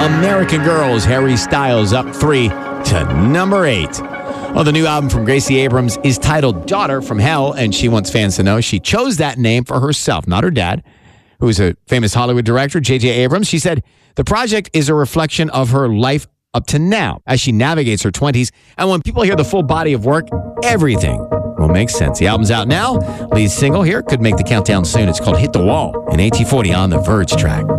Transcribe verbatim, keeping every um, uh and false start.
American Girls, Harry Styles up three to number eight. Well, the new album from Gracie Abrams is titled Daughter from Hell, and she wants fans to know she chose that name for herself, not her dad, who is a famous Hollywood director, J J Abrams. She said the project is a reflection of her life up to now as she navigates her twenties. And when people hear the full body of work, everything will make sense. The album's out now. Lead single here could make the countdown soon. It's called Hit the Wall, an A T forty on the Verge track.